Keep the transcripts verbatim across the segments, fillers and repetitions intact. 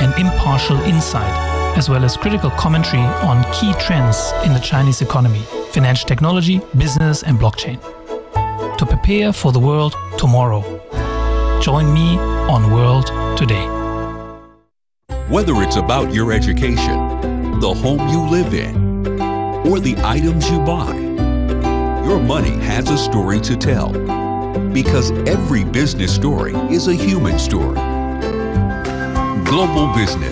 and impartial insight, as well as critical commentary on key trends in the Chinese economy, financial technology, business, and blockchain. To prepare for the world tomorrow, join me on World Today. Whether it's about your education, the home you live in, or the items you buy, your money has a story to tell. Because every business story is a human story. Global Business.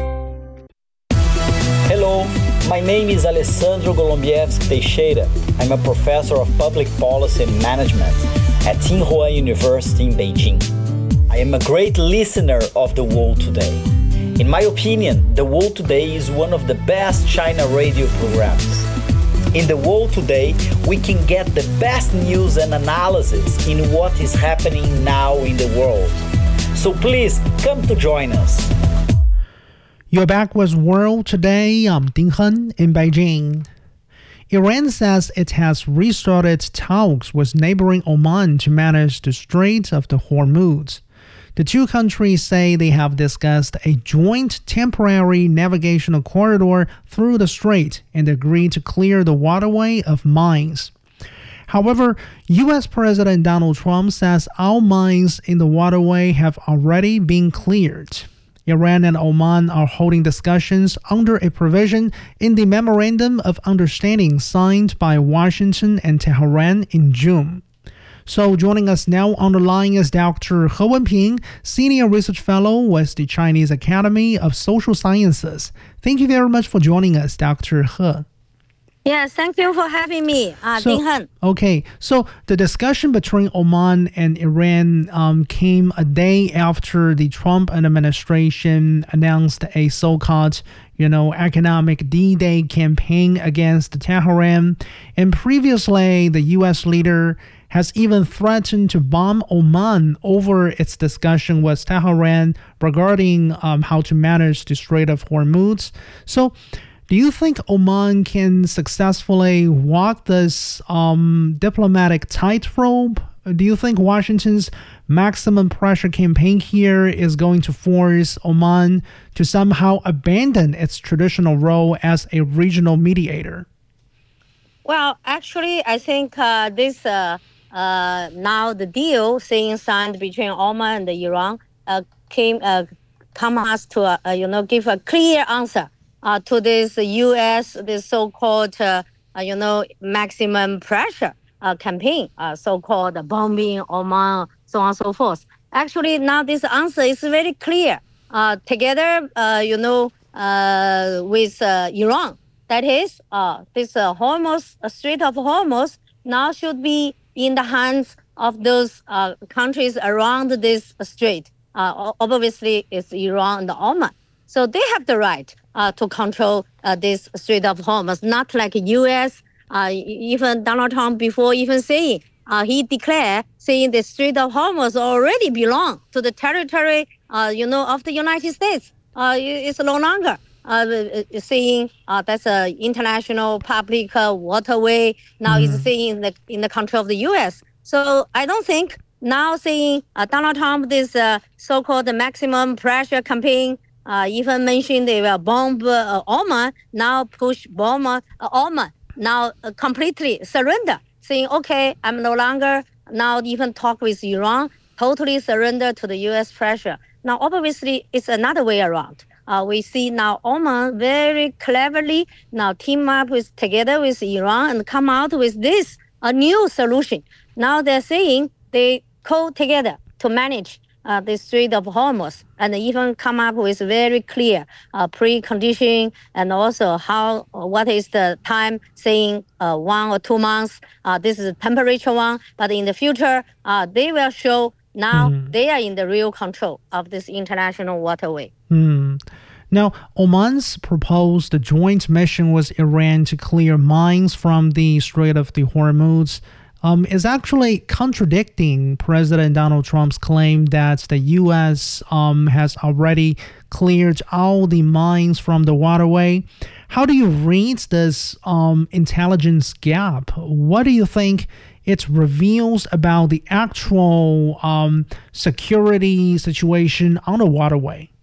Hello, my name is Alessandro Golombieski Teixeira. I'm a professor of public policy and management at Tsinghua University in Beijing. I am a great listener of The World Today. In my opinion, The World Today is one of the best China radio programs. In The World Today, we can get the best news and analysis in what is happening now in the world. So please, come to join us. You're back with World Today. I'm Ding Hen in Beijing. Iran says it has restarted talks with neighboring Oman to manage the Strait of the Hormuz. The two countries say they have discussed a joint temporary navigational corridor through the strait and agreed to clear the waterway of mines. However, U S President Donald Trump says all mines in the waterway have already been cleared. Iran and Oman are holding discussions under a provision in the Memorandum of Understanding signed by Washington and Tehran in June. So joining us now on the line is Doctor He Wenping, Senior Research Fellow with the Chinese Academy of Social Sciences. Thank you very much for joining us, Doctor He. Yes, thank you for having me, uh, so, Ding Hen. Okay, so the discussion between Oman and Iran um, came a day after the Trump administration announced a so-called, you know, economic D-Day campaign against Tehran. And previously, the U S leader has even threatened to bomb Oman over its discussion with Tehran regarding um, how to manage the Strait of Hormuz. So, do you think Oman can successfully walk this um, diplomatic tightrope? Do you think Washington's maximum pressure campaign here is going to force Oman to somehow abandon its traditional role as a regional mediator? Well, actually, I think uh, this uh, uh, now the deal saying signed between Oman and Iran uh, came uh, come us to uh, you know give a clear answer uh, to this U S this so-called uh, uh, you know maximum pressure uh, campaign, uh, so-called bombing Oman, so on and so forth. Actually, now this answer is very clear. Uh, together, uh, you know, uh, with uh, Iran, that is, uh, this uh, Hormuz, uh, Strait of Hormuz now should be in the hands of those uh, countries around this strait. Uh, obviously, it's Iran and Oman. So they have the right uh, to control uh, this Strait of Hormuz, not like U S, uh, even Donald Trump before even saying, uh, he declared, saying the Strait of Hormuz already belong to the territory, uh, you know, of the United States. Uh, it's no longer uh, saying uh, that's an international public uh, waterway. Now mm-hmm. it's saying in the, in the control of the U S. So I don't think now saying uh, Donald Trump, this uh, so-called maximum pressure campaign, uh, even mentioned they will bomb uh, Oman, now push bomb uh, Oman, now uh, completely surrender, saying, okay, I'm no longer now even talk with Iran, totally surrender to the U S pressure. Now, obviously, it's another way around. Uh, we see now Oman very cleverly now team up with together with Iran and come out with this a new solution. Now they're saying they co together to manage uh, the Strait of Hormuz and even come up with very clear uh, precondition and also how what is the time saying uh, one or two months. Uh, this is a temperature one, but in the future uh, they will show. Now mm. they are in the real control of this international waterway. Mm. Now, Oman's proposed joint mission with Iran to clear mines from the Strait of the Hormuz um, is actually contradicting President Donald Trump's claim that the U S um, has already cleared all the mines from the waterway. How do you read this um, intelligence gap? What do you think it reveals about the actual um, security situation on the waterway?